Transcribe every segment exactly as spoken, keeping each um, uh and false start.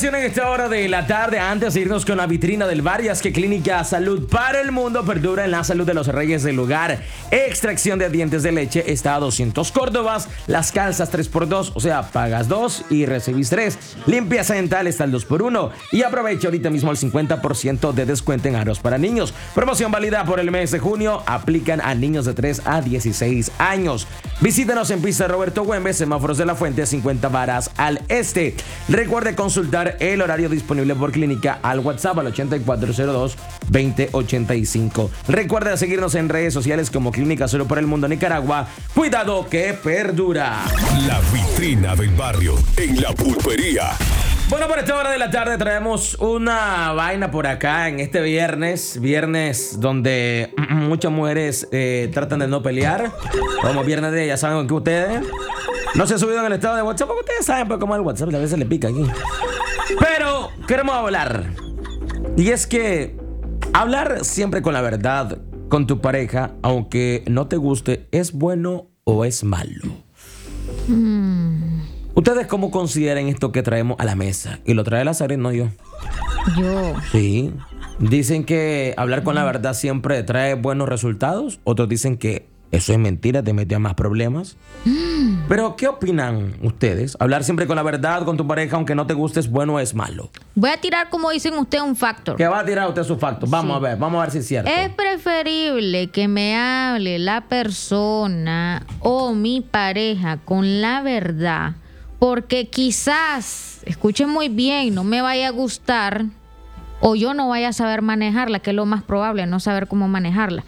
información en esta hora de la tarde. Antes de irnos con la vitrina del bar, y es que Clínica Salud para el Mundo perdura en la salud de los reyes del hogar. Extracción de dientes de leche está a doscientos córdobas. Las calzas tres por dos, o sea, pagas dos y recibís tres. Limpieza dental está al dos por uno. Y aprovecha ahorita mismo el cincuenta por ciento de descuento en aros para niños. Promoción válida por el mes de junio. Aplican a niños de tres a dieciséis años. Visítanos en pista Roberto Güemes, semáforos de la Fuente, cincuenta varas al este. Recuerde consultar el horario disponible por clínica al WhatsApp al ochenta y cuatro cero dos, veinte ochenta y cinco. Recuerde seguirnos en redes sociales como Clínica Salud para el Mundo Nicaragua. Cuidado que perdura. La vitrina del barrio en La Pulpería. Bueno, por esta hora de la tarde traemos una vaina por acá en este viernes. Viernes donde muchas mujeres eh, tratan de no pelear. Como viernes de, ya saben que ustedes no se han subido en el estado de WhatsApp, porque ustedes saben pues, cómo el WhatsApp a veces le pica aquí. Pero queremos hablar. Y es que hablar siempre con la verdad con tu pareja, aunque no te guste, ¿es bueno o es malo? Mm. ¿Ustedes cómo consideran esto que traemos a la mesa? Y lo trae la Sari, no yo. Yo. Sí. Dicen que hablar con la verdad siempre trae buenos resultados. Otros dicen que eso es mentira, te mete a más problemas. Mm. Pero, ¿qué opinan ustedes? ¿Hablar siempre con la verdad con tu pareja, aunque no te guste, es bueno o es malo? Voy a tirar, como dicen ustedes, un factor. ¿Qué va a tirar usted su factor? Vamos sí. a ver, vamos a ver si es cierto. Es preferible que me hable la persona o mi pareja con la verdad, porque quizás, escuchen muy bien, no me vaya a gustar o yo no vaya a saber manejarla, que es lo más probable, no saber cómo manejarla.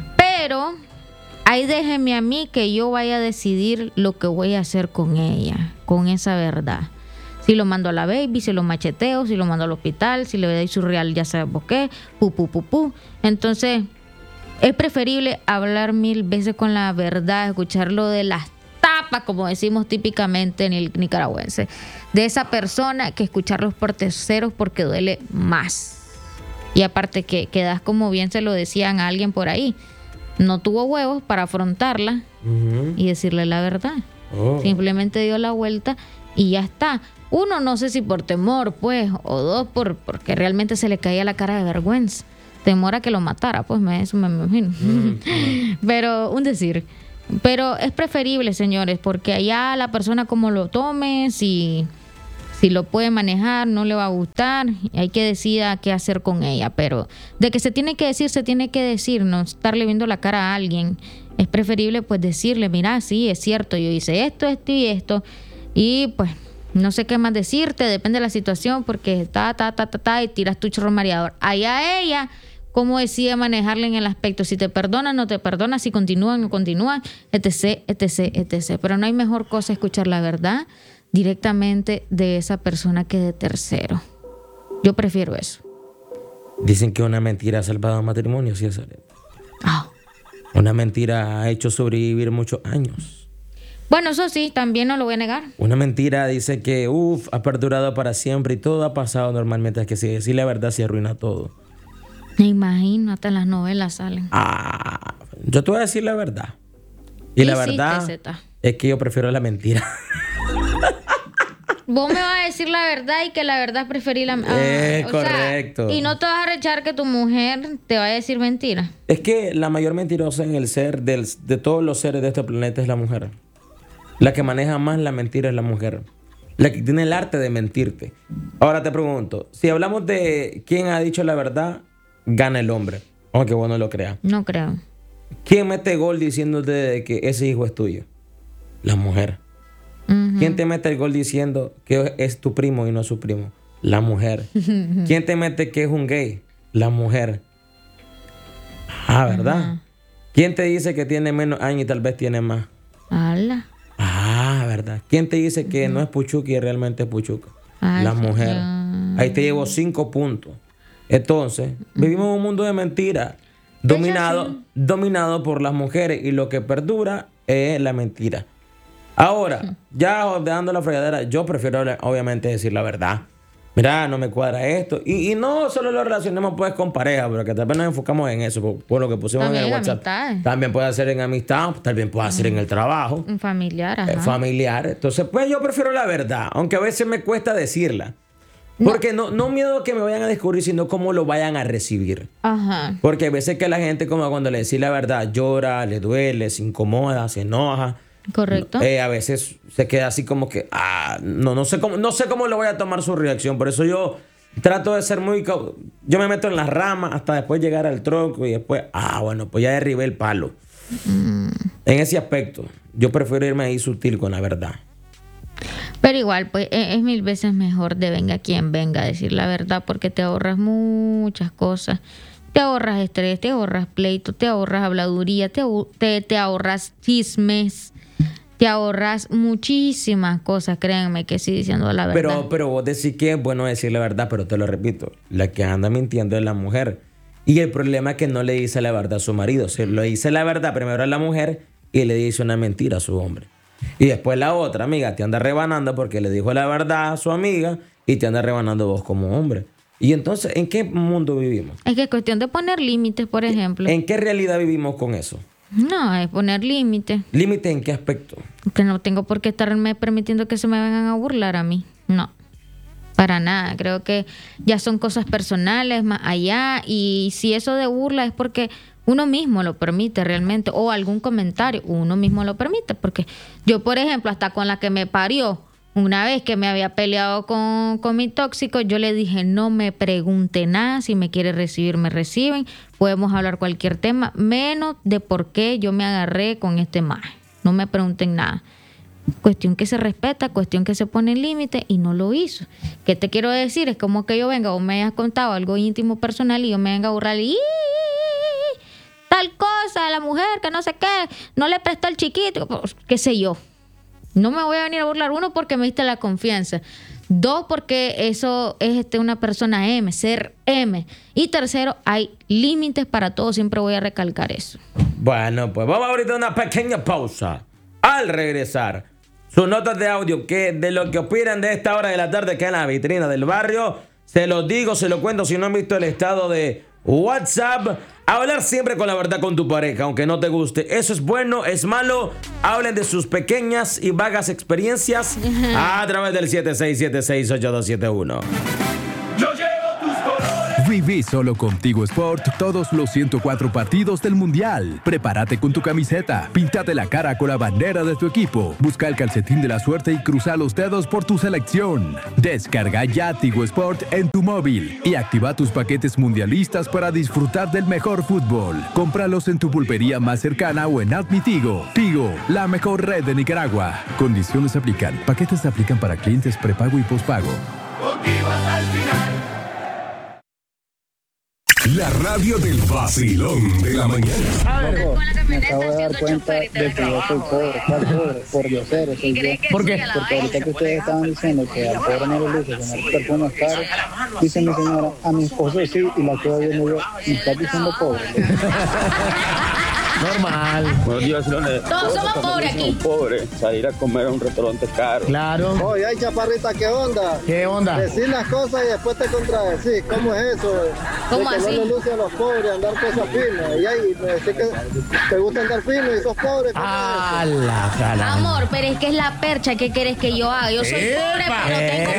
Pero ahí déjeme a mí que yo vaya a decidir lo que voy a hacer con ella, con esa verdad. Si lo mando a la baby, si lo macheteo, si lo mando al hospital, si le doy su real, ya sabemos qué, pu, pu, pu, pu. Entonces, es preferible hablar mil veces con la verdad, escuchar lo de las tapas, como decimos típicamente en el nicaragüense, de esa persona, que escucharlos por terceros, porque duele más. Y aparte que quedas, como bien se lo decían a alguien por ahí, no tuvo huevos para afrontarla uh-huh. y decirle la verdad. Oh. Simplemente dio la vuelta y ya está. Uno, no sé si por temor, pues, o dos, por, porque realmente se le caía la cara de vergüenza. Temor a que lo matara, pues, me, eso me, me imagino. Uh-huh. Pero, un decir. Pero es preferible, señores, porque allá la persona como lo tome, si, si lo puede manejar, no le va a gustar, hay que decidir qué hacer con ella. Pero de que se tiene que decir, se tiene que decir, no estarle viendo la cara a alguien. Es preferible pues decirle, mira, sí, es cierto, yo hice esto, esto y esto, y pues no sé qué más decirte, depende de la situación, porque ta, ta, ta, ta, ta, y tiras tu chorro mareador. Allá ella, cómo decide manejarle en el aspecto, si te perdona, no te perdona, si continúan, no continúan, etc, etc, etc. Pero no hay mejor cosa escuchar la verdad directamente de esa persona que de tercero. Yo prefiero eso. Dicen que una mentira ha salvado un matrimonio, ¿sí es eso? Oh. Una mentira ha hecho sobrevivir muchos años. Bueno, eso sí, también no lo voy a negar. Una mentira dice que, uff, ha perdurado para siempre y todo ha pasado normalmente. Es que si decir la verdad se arruina todo. Me imagino, hasta en las novelas salen. Ah, yo te voy a decir la verdad. Y, y la verdad Z. es que yo prefiero la mentira. Vos me vas a decir la verdad y que la verdad preferí la mentira. Ah, es correcto. Sea, y no te vas a rechazar que tu mujer te vaya a decir mentira. Es que la mayor mentirosa en el ser del, de todos los seres de este planeta es la mujer. La que maneja más la mentira es la mujer. La que tiene el arte de mentirte. Ahora te pregunto, si hablamos de quién ha dicho la verdad, gana el hombre, aunque vos no lo creas. No creo. ¿Quién mete gol diciéndote que ese hijo es tuyo? La mujer. Uh-huh. ¿Quién te mete el gol diciendo que es tu primo y no su primo? La mujer. ¿Quién te mete que es un gay? La mujer. Ah, ¿verdad? Uh-huh. ¿Quién te dice que tiene menos años y tal vez tiene más? ¡Hala! Ah, ¿verdad? ¿Quién te dice que uh-huh. no es puchuca y realmente es puchuca? Ay, la mujer. Ya. Ahí te llevo cinco puntos. Entonces, uh-huh. vivimos en un mundo de mentiras, dominado, sí. dominado por las mujeres, y lo que perdura es la mentira. Ahora, uh-huh. ya dando la fregadera, yo prefiero obviamente decir la verdad. Mira, no me cuadra esto. Y, y no solo lo relacionemos pues con pareja, pero que tal vez nos enfocamos en eso, por, por lo que pusimos también en el WhatsApp. Amistades. También puede ser en amistad, también puede ser uh-huh. en el trabajo. Un familiar, ajá. Eh, familiar. Entonces, pues yo prefiero la verdad, aunque a veces me cuesta decirla. Porque no, no miedo a que me vayan a descubrir, sino cómo lo vayan a recibir. Ajá. Porque a veces que la gente, como cuando le decís la verdad, llora, le duele, se incomoda, se enoja. Correcto. Eh, a veces se queda así como que, ah, no, no sé cómo, no sé cómo le voy a tomar su reacción. Por eso yo trato de ser muy, cau- yo me meto en las ramas hasta después llegar al tronco y después, ah, bueno, pues ya derribé el palo. Mm. En ese aspecto, yo prefiero irme ahí sutil con la verdad. Pero igual, pues es, es mil veces mejor de venga quien venga a decir la verdad, porque te ahorras muchas cosas. Te ahorras estrés, te ahorras pleito, te ahorras habladuría, te, te, te ahorras chismes, te ahorras muchísimas cosas, créanme que sí, diciendo la verdad. Pero, pero vos decís que es bueno decir la verdad, pero te lo repito, la que anda mintiendo es la mujer. Y el problema es que no le dice la verdad a su marido. Se lo dice la verdad primero a la mujer y le dice una mentira a su hombre. Y después la otra amiga te anda rebanando porque le dijo la verdad a su amiga y te anda rebanando vos como hombre. Y entonces, ¿en qué mundo vivimos? Es que es cuestión de poner límites, por ejemplo. ¿En qué realidad vivimos con eso? No, es poner límites. ¿Límites en qué aspecto? Que no tengo por qué estarme permitiendo que se me vengan a burlar a mí. No, para nada. Creo que ya son cosas personales más allá. Y si eso de burla es porque uno mismo lo permite realmente, o algún comentario, uno mismo lo permite, porque yo, por ejemplo, hasta con la que me parió, una vez que me había peleado con, con mi tóxico, yo le dije, no me pregunte nada, si me quiere recibir, me reciben, podemos hablar cualquier tema, menos de por qué yo me agarré con este maje, no me pregunten nada. Cuestión que se respeta, cuestión que se pone límite y no lo hizo. ¿Qué te quiero decir? Es como que yo venga o me hayas contado algo íntimo personal y yo me venga a burlar y tal cosa, la mujer que no sé qué, no le prestó al chiquito, pues, qué sé yo. No me voy a venir a burlar, uno, porque me diste la confianza. Dos, porque eso es este, una persona M, ser M. Y tercero, hay límites para todo, siempre voy a recalcar eso. Bueno, pues vamos ahorita a una pequeña pausa. Al regresar, sus notas de audio, que de lo que opinan de esta hora de la tarde que en la vitrina del barrio, se los digo, se lo cuento, si no han visto el estado de WhatsApp. Hablar siempre con la verdad con tu pareja, aunque no te guste. Eso es bueno, es malo. Hablen de sus pequeñas y vagas experiencias a través del siete seis siete seis, ocho dos siete uno. Viví solo contigo Sport todos los ciento cuatro partidos del Mundial. Prepárate con tu camiseta, píntate la cara con la bandera de tu equipo, busca el calcetín de la suerte y cruza los dedos por tu selección. Descarga ya Tigo Sport en tu móvil y activa tus paquetes mundialistas para disfrutar del mejor fútbol. Cómpralos en tu pulpería más cercana o en Admi Tigo. Tigo, la mejor red de Nicaragua. Condiciones aplican. Paquetes se aplican para clientes prepago y pospago. Contigo hasta el final. La radio del vacilón de la mañana. Loco, me acabo de dar cuenta de que yo soy pobre. ¿Cuál pobre? Por diosero soy yo. ¿Por qué? Porque ahorita que ustedes estaban diciendo que al pobre no le luce tener perfumes caros, dice mi señora, a mi esposo sí, y la que hoy viene yo, me estás diciendo pobre. Normal. Buenos días, Leones. Todos somos pobres aquí. Pobres, salir a comer a un restaurante caro. Claro. Oye, ay, chaparrita, ¿qué onda? ¿Qué onda? Decir las cosas y después te contradecir. ¿Cómo es eso? ¿Cómo de que así? no le luce a los pobres andar cosas finas. Y ahí me decís que te gusta andar fino y sos pobre. ¿Cómo A es eso? la cara. Amor, pero es que es la percha, ¿qué quieres que yo haga? Yo soy pobre, pero tengo...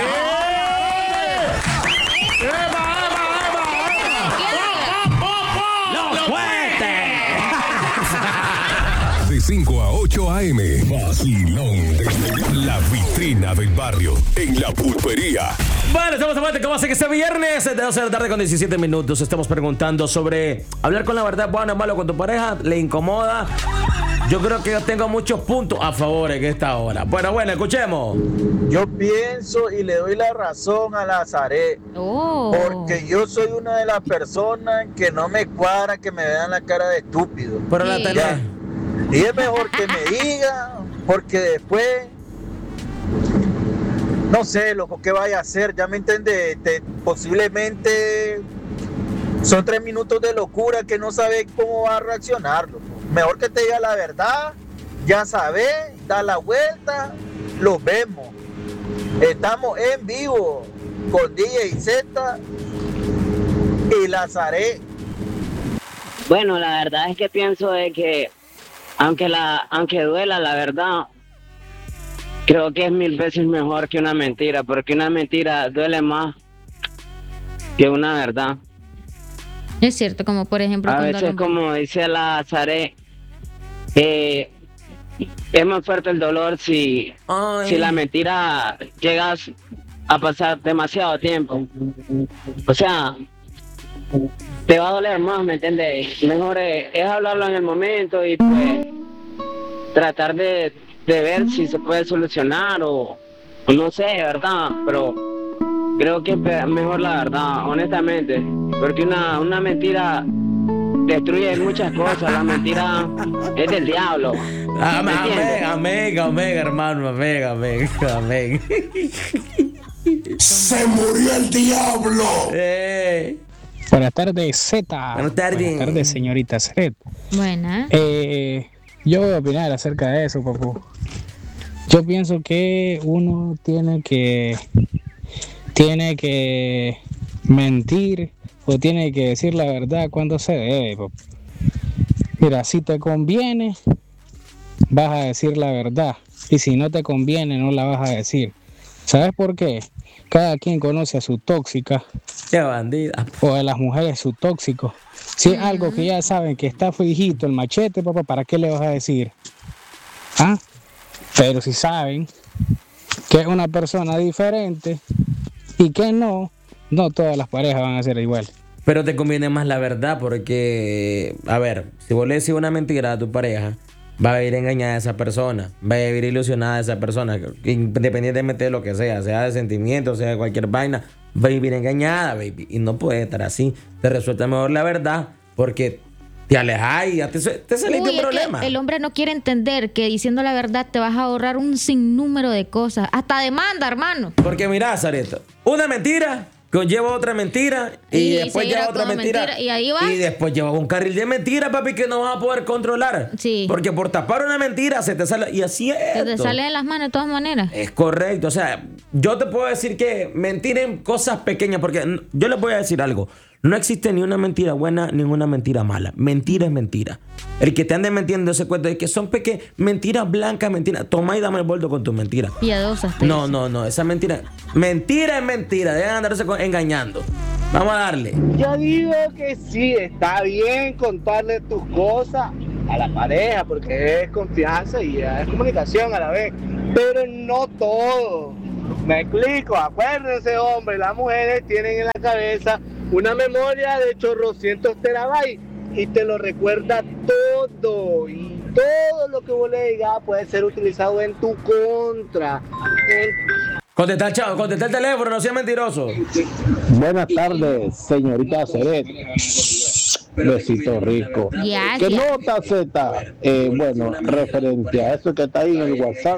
De cinco a ocho a eme, vacilón de la vitrina del barrio en la pulpería. Bueno, estamos de vuelta. ¿Cómo hace que este viernes de doce de la tarde con diecisiete minutos? Estamos preguntando sobre hablar con la verdad, bueno o malo con tu pareja. ¿Le incomoda? Yo creo que yo tengo muchos puntos a favor en esta hora. Bueno, bueno, escuchemos. Yo pienso y le doy la razón a Nazaret, Oh. porque yo soy una de las personas que no me cuadra que me vean la cara de estúpido. Pero la Sí. tenés. Y es mejor que me diga, porque después, no sé, loco, qué vaya a hacer, ya me entiendes, te- posiblemente son tres minutos de locura que no sabes cómo va a reaccionar, loco. Mejor que te diga la verdad, ya sabes, da la vuelta, los vemos. Estamos en vivo con D J Z y Nazaret. Bueno, la verdad es que pienso de que aunque la aunque duela la verdad, creo que es mil veces mejor que una mentira, porque una mentira duele más que una verdad. Es cierto, como por ejemplo A cuando veces, el hombre- como dice la Zaré, eh, es más fuerte el dolor si, Ay. si la mentira llegas a pasar demasiado tiempo. O sea, te va a doler más, ¿me entiendes? Mejor es, es hablarlo en el momento y pues tratar de, de ver si se puede solucionar o, o no sé, ¿verdad? Pero creo que es pe- mejor la verdad, honestamente, porque una, una mentira destruye muchas cosas, la mentira es del diablo. Am- ¿Me entiendes? Amén, amén, amén, hermano, amén, amén, amén. ¡Se murió el diablo! Eh, Buenas tardes, Z. Buenas tardes. Buenas tardes, señorita Z. Buena. Eh, yo voy a opinar acerca de eso, papu. Yo pienso que uno tiene que tiene que mentir o tiene que decir la verdad cuando se debe, papu. Mira, si te conviene, vas a decir la verdad. Y si no te conviene, no la vas a decir. ¿Sabes por qué? Cada quien conoce a su tóxica qué bandida. o a las mujeres su tóxico. Si es algo que ya saben que está fijito el machete, papá, ¿para qué le vas a decir? ¿Ah? Pero si saben que es una persona diferente y que no, no todas las parejas van a ser igual. Pero te conviene más la verdad porque, a ver, si vos le decís una mentira a tu pareja, va a vivir engañada esa persona, va a vivir ilusionada esa persona, independientemente de lo que sea, sea de sentimientos, sea de cualquier vaina, va a vivir engañada, baby. Y no puede estar así. Te resulta mejor la verdad porque te alejas y ya te, te saliste Uy, un es que problema. el hombre no quiere entender que diciendo la verdad te vas a ahorrar un sinnúmero de cosas. Hasta demanda, hermano. Porque mira, Zareto, una mentira conlleva otra mentira y, Y después seguirá lleva otra con mentira, mentira, y ahí va. y después lleva un carril de mentira, papi, que no vas a poder controlar. Sí. Porque por tapar una mentira se te sale y así es. Que te esto. sale de las manos de todas maneras. Es correcto, o sea, yo te puedo decir que mentir en cosas pequeñas, porque n- yo les voy a decir algo. No existe ni una mentira buena ni una mentira mala. Mentira es mentira. El que te ande mintiendo ese cuento de que son pequeñas, mentiras blancas, mentiras. Toma y dame el boldo con tu mentira. Piadosas. te No, dicen. no, no, esa mentira. Mentira es mentira, dejan de andarse con- engañando. Vamos a darle. Yo digo que sí, está bien contarle tus cosas a la pareja porque es confianza y es comunicación a la vez, pero no todo. Me explico, acuérdense, hombre, las mujeres tienen en la cabeza una memoria de chorrocientos terabytes y te lo recuerda todo. Y todo lo que vos le digas puede ser utilizado en tu contra. En- Contesta el chavo, contesta el teléfono, no seas mentiroso. Buenas tardes, señorita Ceret. Besito rico. Ya, ¿Qué ya. nota, Z? Eh, bueno, referente a eso que está ahí en el WhatsApp,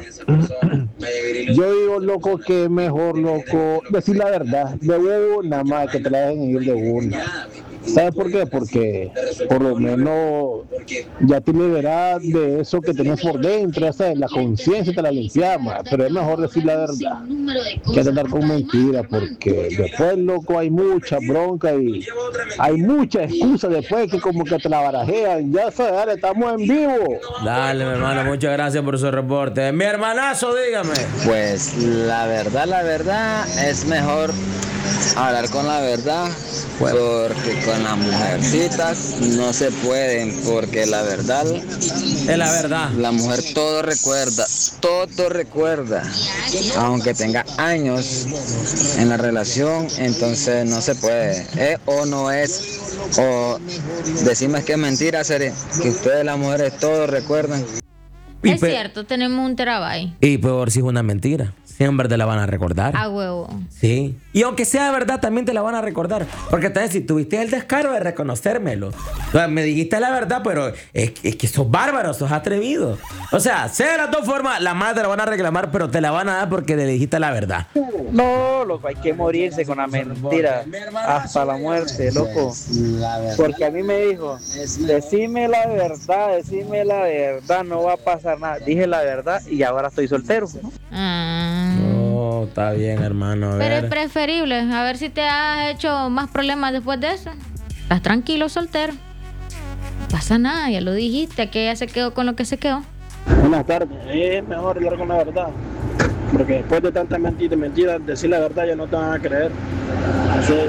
yo digo, loco, que es mejor, loco, decir la verdad, de una más, que te la dejen ir de una. ¿Sabes por qué? Porque por lo menos ya te liberas de eso que tenés por dentro, ¿sabes? La conciencia te la limpiamos, pero es mejor decir la verdad que andar con mentiras, porque después, loco, hay mucha bronca y hay muchas excusas después que como que te la barajean. Ya sabes, dale, estamos en vivo. Dale, mi hermano, muchas gracias por su reporte. Mi hermanazo, dígame. Pues la verdad, la verdad es mejor hablar con la verdad, porque con las mujercitas no se pueden, porque la verdad Es la verdad. la mujer todo recuerda, todo recuerda, aunque tenga años en la relación, entonces no se puede, es o no es, o decimos que es mentira, sería que ustedes las mujeres todo recuerdan. Y Es pe- cierto, tenemos un terabyte. Y peor si es una mentira. Siempre te la van a recordar. A huevo. Sí. Y aunque sea verdad, también te la van a recordar. Porque también si tuviste el descaro de reconocérmelo. O sea, me dijiste la verdad, pero es, es que sos bárbaro, sos atrevido. O sea, sea de las dos formas, la madre te la van a reclamar, pero te la van a dar porque le dijiste la verdad. No, loco, hay que morirse con la mentira hasta la muerte, loco. Porque a mí me dijo, decime la verdad, decime la verdad, no va a pasar nada. Dije la verdad y ahora estoy soltero. Ah. No, está bien, hermano. A Pero es ver. preferible. A ver si te has hecho más problemas después de eso. Estás tranquilo, soltero. No pasa nada, ya lo dijiste, que ella se quedó con lo que se quedó. Buenas tardes. Es mejor hablar con la verdad, porque después de tantas mentiras, mentiras, decir la verdad ya no te van a creer. Así, las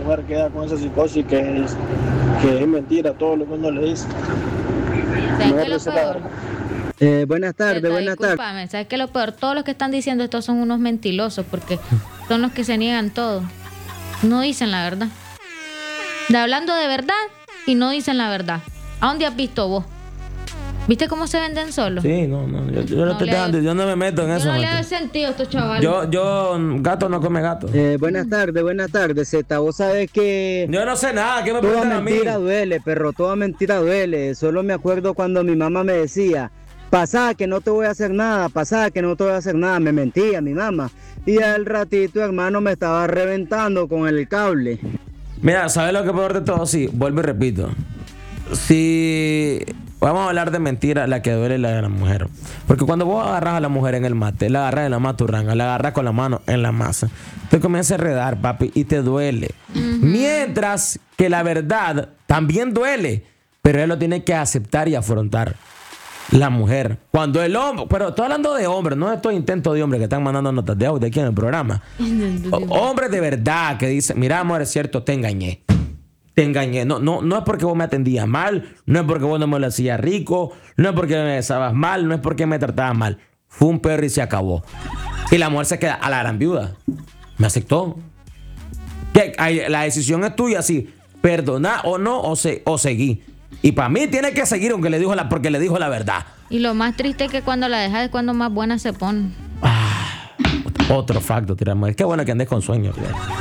mujer queda con esa psicosis que es, que es mentira todo lo que uno le dice. ¿Sabes qué es lo peor? Eh, buenas tardes, Teta, buenas tardes. discúlpame, ¿sabes qué es lo peor? Todos los que están diciendo esto son unos mentirosos porque son los que se niegan todo. No dicen la verdad. De hablando de verdad y no dicen la verdad. ¿A dónde has visto vos? ¿Viste cómo se venden solos? Sí, no, no. Yo, yo no, No estoy le- dejando, yo no me meto en Yo eso. no le Martín. doy sentido a estos chavales. Yo, yo, gato no come gato. Eh, buenas tardes, buenas tardes, Zeta. Vos sabés que Yo no sé nada, ¿qué me toda preguntan a mí? mentira duele, perro, toda mentira duele. Solo me acuerdo cuando mi mamá me decía, pasá que no te voy a hacer nada, pasá que no te voy a hacer nada. Me mentía mi mamá. Y al ratito, hermano, me estaba reventando con el cable. Mira, ¿sabes lo que es peor de todo? Sí, vuelvo y repito. Si vamos a hablar de mentira, la que duele es la de la mujer. Porque cuando vos agarras a la mujer en el mate, la agarras en la maturranga, la agarras con la mano en la masa, te comienza a enredar, papi, y te duele. Mientras que la verdad también duele, pero él lo tiene que aceptar y afrontar. La mujer. Cuando el hombre, pero estoy hablando de hombres, no de estos intentos de hombres que están mandando notas de audio aquí en el programa. O- hombres de verdad que dicen, mira, amor, es cierto, te engañé. Te engañé. No, no, no es porque vos me atendías mal, no es porque vos no me lo hacías rico, no es porque me besabas mal, no es porque me tratabas mal. Fue un perro y se acabó. Y la mujer se queda a la gran viuda. Me aceptó. Que hay- la decisión es tuya, si perdonar o no, o, se, o seguir. Y para mí tiene que seguir aunque le dijo la, porque le dijo la verdad. Y lo más triste es que cuando la dejas es cuando más buena se pone. Otro facto, tiramos. Es que bueno que andes con sueño.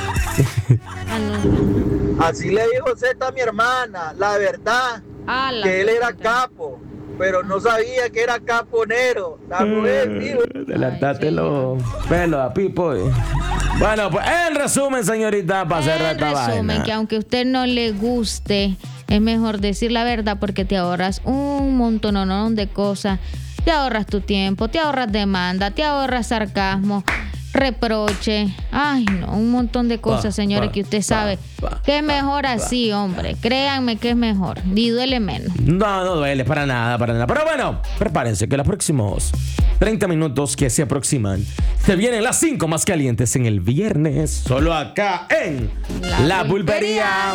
Así le dijo Z a mi hermana, la verdad, la que él era capo, pero no sabía que era caponero. La mujer dijo. Adelantate los pelos a Pipo. eh. Bueno, pues en resumen, señorita, para cerrar esta Resumen, vaina. que aunque a usted no le guste, es mejor decir la verdad porque te ahorras un montón de cosas. Te ahorras tu tiempo, te ahorras demanda, te ahorras sarcasmo, reproche. Ay, no, un montón de cosas, Pa, señores, pa, que usted pa, sabe pa, que es mejor así, hombre. Créanme que es mejor y duele menos. No, no duele para nada, para nada. Pero bueno, prepárense que los próximos treinta minutos que se aproximan se vienen las cinco más calientes en el viernes. Solo acá en La, La Pulpería.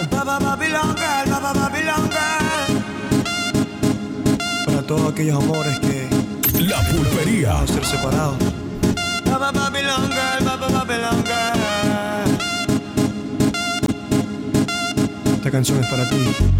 Para todos aquellos amores que La Pulpería van a ser separados. Esta canción es para ti.